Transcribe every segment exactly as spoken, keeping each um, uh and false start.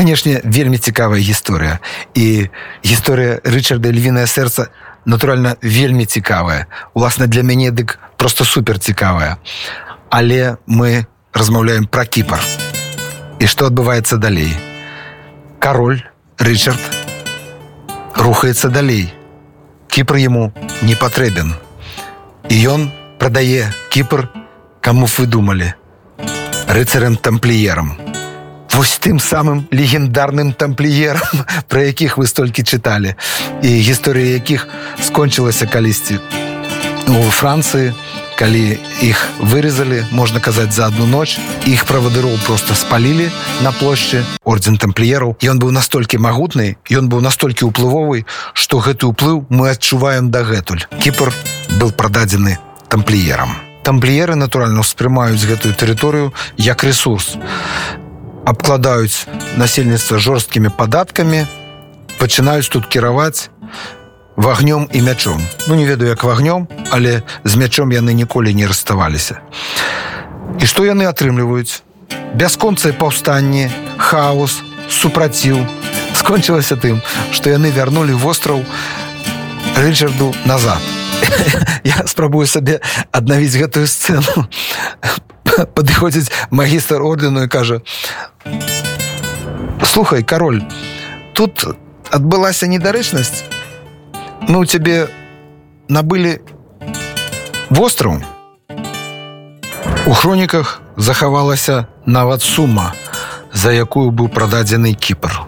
канешне, вельмі цікавая гісторыя. І гісторыя Рычарда і львінае сэрца, натуральна, вельмі цікавая. Уласна, для мяне дык проста супер цікавая. Але мы размаўляем пра Кіпр. І што адбываецца далей? Кароль Рычард рухаецца далей. Кіпр яму не патрэбен. І ён прадае Кіпр, каму вы думалі? Рыцарам-тампліерам. Вось тым самым легендарным тампліерам, пра якіх вы столькі чыталі, і гісторыя якіх скончылася калісьці у Францыі, калі іх вырезалі, можна казаць, за одну ноч. Іх правадыроў проста спалілі на плошчы. Ордэн тампліераў. Ён быў настолькі магутны, ён быў настолькі ўплывовы, што гэты ўплыў мы адчуваем дагэтуль. Кіпр быў прададзены тампліерам. Тампліеры, натуральна, ўспрымаюць гэтую тэрыторыю як рэсурс. Абкладаюць насельніцтва жорсткімі падаткамі, пачынаюць тут кіраваць вагнём і мячом. Ну, не ведаю, як вагнём, але з мячом яны ніколі не расставаліся. І што яны атрымліваюць? Бясконцыя паўстанні, хаос, супраціў. Скончылася тым, што яны вярнулі востраў Рычарду назад. Я спрабую сабе аднавіць гэтую сцэну. Падыходзіць магістр ордэну і кажа: «Слухай, кароль, тут адбылася недарэчнасць. Мы ў цябе набылі востраў». У хроніках захавалася нават сума, за якую быў прададзены Кіпр.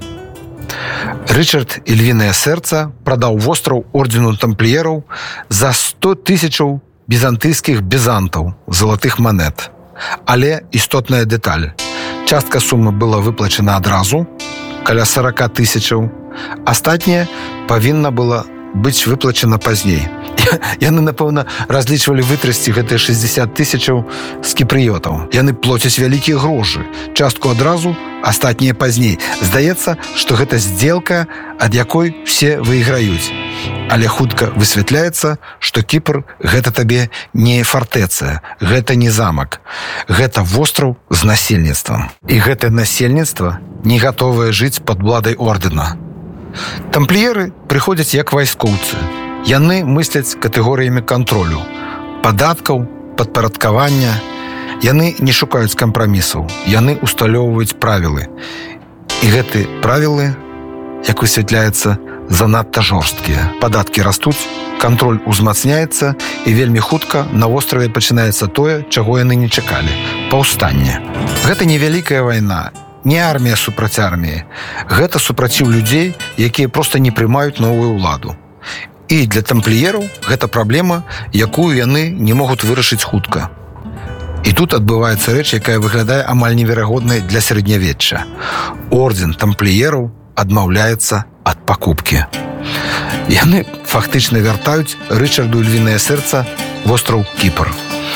Рычард і львінае сэрца прадаў востраў ордену тампліераў за сто тысячаў візантыйскіх бізантаў залатых манет. Але істотная дэталь. Частка сумы была выплачана адразу, каля сорок тысячаў. Астатняе павінна была быць выплачана пазней. Яны, напэўна, разлічвалі вытрасці гэтыя шестьдесят тысячаў з кіпрыётаў. Яны плоцяць вялікія грошы. Частку адразу, астатняе пазней. Здаецца, што гэта здзелка, ад якой все выйграюць. Але хутка высвятляецца, што Кіпр гэта табе не фартэцыя, гэта не замак. Гэта востраў з насельніцтвам. І гэтае насельніцтва не гатовае жыць пад уладай ордэна. Тампліеры прыходзяць як вайскоўцы. Яны мысляць катэгорыямі кантролю, падаткаў, падпарадкавання. Яны не шукаюць кампрамісаў, яны усталёўваюць правілы. І гэты правілы, як высвятляецца, занадта жорсткія. Падаткі растуць, кантроль узмацняецца, і вельмі хутка на востраве пачынаецца тое, чаго яны не чакалі – паўстанне. Гэта невялікая вайна, не армія супраць арміі. Гэта супраціў людзей, якія проста не прымаюць новую ўладу. І для тампліераў гэта праблема, якую яны не могуць вырашыць хутка. І тут адбываецца рэч, якая выглядае амаль неверагоднай для сярэднявечча. Ордэн тампліераў адмаўляецца ад пакупкі. Яны фактычна вяртаюць Рычарду і львінае сэрца востраў Кіпр.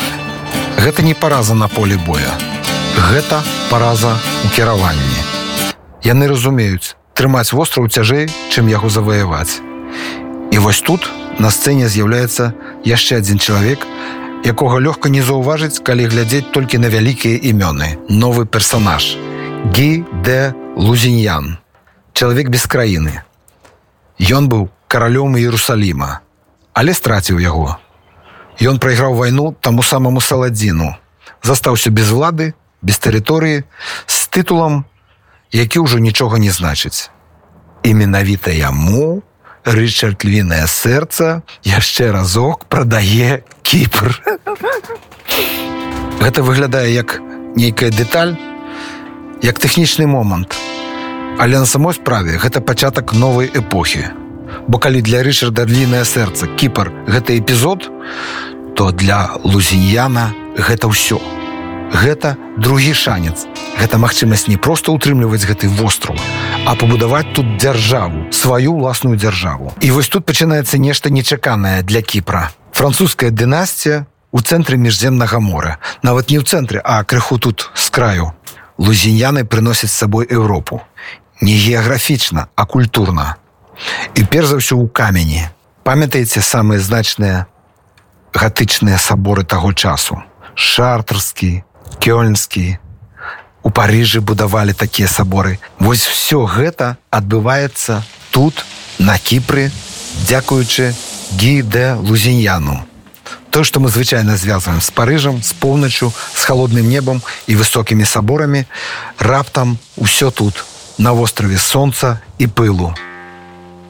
Гэта не параза на полі боя. Гэта параза ў кіраванні. Яны разумеюць, трымаць востраў цяжэй, чым яго заваяваць. І вось тут на сцэне з'яўляецца яшчэ адзін чалавек, якога лёгка не заўважыць, калі глядзець толькі на вялікія імёны. Новы персанаж. Гі дэ Лузіньян. Чалавек без краіны. Ён быў каралём Іерусаліма, але страціў яго. Ён прайграў вайну таму самаму Саладзіну. Застаўся без улады, без тэрыторыі, з тытулам, які ўжо нічога не значыць. І менавіта яму Рычард львінае сэрца яшчэ разок прадае Кіпр. Гэта выглядае як нейкая дэталь, як тэхнічны момант. Але на самой справе гэта пачатак новай эпохі. Бо калі для Рычарда львінае сэрца Кіпр гэта эпізод, то для Лузіньяна гэта ўсё. Гэта другі шанец. Гэта магчымасць не проста ўтрымліваць гэты востраў, а пабудаваць тут дзяржаву, сваю ўласную дзяржаву. І вось тут пачынаецца нешта нечаканае для Кіпра. Французская дынастыя ў цэнтры міжземнага мора. Нават не ў цэнтры, а крыху тут з краю. Лузіньяны прыносяць з сабой Еўропу. Не геаграфічна, а культурна. І перш за ўсё ў камені. Памятаеце самыя значныя гатычныя саборы таго часу? Шартрскі, Кёльнскі. У Парыжы будавалі такія саборы. Вось все гэта адбываецца тут, на Кіпры, дзякуючы Гі дэ Лузіньяну. То, што мы звычайна звязваем з Парыжам, з поўначу, з халодным небам і высокімі саборамі, раптам усё тут, на востраве сонца і пылу.